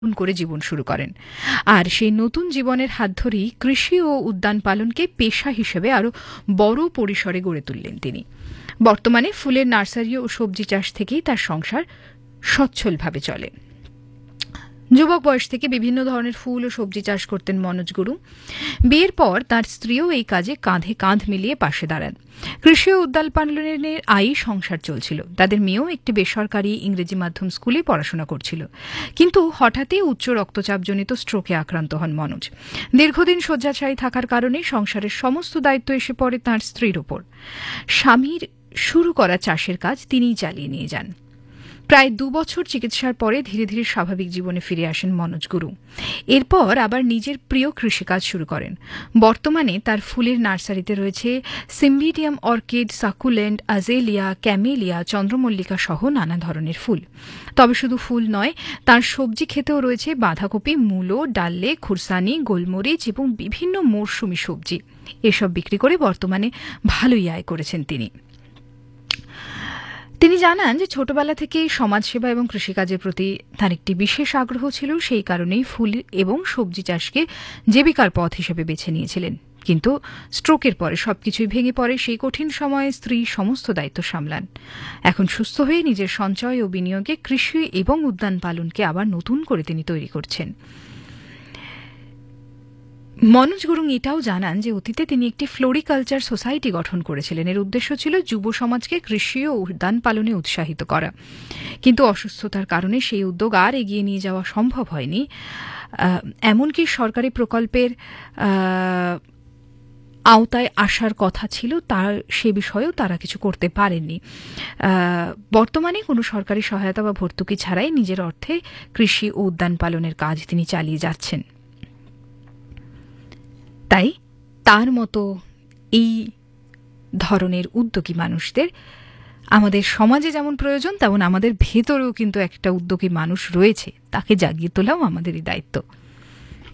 নতুন করে জীবন শুরু করেন। আর সেই নতুন জীবনের হাত ধরেই কৃষি ও উদ্যান পালনকে পেশা হিসেবে আরও বড় পরিসরে গড়ে তুললেন তিনি। বর্তমানে ফুলের নার্সারি ও সবজি চাষ থেকেই তার সংসার সচ্ছলভাবে চলে। যুবক বয়স থেকে বিভিন্ন ধরনের ফুল ও সবজি চাষ করতেন মনোজ গুরুং। বিয়ের পর তার স্ত্রীও এই কাজে কাঁধে কাঁধ মিলিয়ে পাশে দাঁড়ান। কৃষি ও উদ্যান পালনের আয়ই সংসার চলছিল। তাদের মেয়েও একটি বেসরকারি ইংরেজি মাধ্যম স্কুলে পড়াশোনা করছিল। কিন্তু হঠাৎই উচ্চ রক্তচাপজনিত স্ট্রোকে আক্রান্ত হন মনোজ। দীর্ঘদিন শয্যাশায়ী থাকার কারণে সংসারের সমস্ত দায়িত্ব এসে পড়ে তাঁর স্ত্রীর ওপর। স্বামীর শুরু করা চাষের কাজ তিনিই চালিয়ে নিয়ে যান। প্রায় 2 বছর চিকিৎসার পরে ধীরে ধীরে স্বাভাবিক জীবনে ফিরে আসেন মনোজ গুরুং। এরপর আবার নিজের প্রিয় কৃষিকাজ শুরু করেন। বর্তমানে তার ফুলের নার্সারিতে রয়েছে সিম্বিডিয়াম অর্কিড, সাকুলেন্ট, আজেলিয়া, ক্যামেলিয়া, চন্দ্রমল্লিকা সহ নানা ধরনের ফুল। তবে শুধু ফুল নয়, তার সবজি ক্ষেতেও রয়েছে বাঁধাকপি, মূলো, ডাল্লে, খুরসানি, গোলমরিচ এবং বিভিন্ন মরশুমি সবজি। এসব বিক্রি করে বর্তমানে ভালোই আয় করেছেন তিনি। তিনি জানান যে ছোটবেলা থেকেই সমাজসেবা এবং কৃষিকাজের প্রতি তার একটি বিশেষ আগ্রহ ছিল। সেই কারণেই ফুল এবং সবজি চাষকে জীবিকার পথ হিসেবে বেছে নিয়েছিলেন। কিন্তু স্ট্রোকের পরে সবকিছুই ভেঙে পড়ে। সেই কঠিন সময়ে স্ত্রী সমস্ত দায়িত্ব সামলান। এখন সুস্থ হয়ে নিজের সঞ্চয় ও বিনিয়োগে কৃষি এবং উদ্যান পালনকে আবার নতুন করে তিনি তৈরি করছেন। মনোজ গুরুং এটাও জানান যে অতীতে তিনি একটি ফ্লোরিকালচার সোসাইটি গঠন করেছিলেন। এর উদ্দেশ্য ছিল যুব সমাজকে কৃষি ও উদ্যান পালনে উৎসাহিত করা। কিন্তু অসুস্থতার কারণে সেই উদ্যোগ আর এগিয়ে নিয়ে যাওয়া সম্ভব হয়নি। এমনকি সরকারি প্রকল্পের আওতায় আসার কথা ছিল, তার সে বিষয়েও তারা কিছু করতে পারেননি। বর্তমানে কোনো সরকারি সহায়তা বা ভর্তুকি ছাড়াই নিজের অর্থে কৃষি ও উদ্যান পালনের কাজ তিনি চালিয়ে যাচ্ছেন। তাই তার মতো এই ধরনের উদ্যোগী মানুষদের আমাদের সমাজে যেমন প্রয়োজন, তেমন আমাদের ভেতরেও কিন্তু একটা উদ্যোগী মানুষ রয়েছে। তাকে জাগিয়ে তোলাও আমাদেরই দায়িত্ব।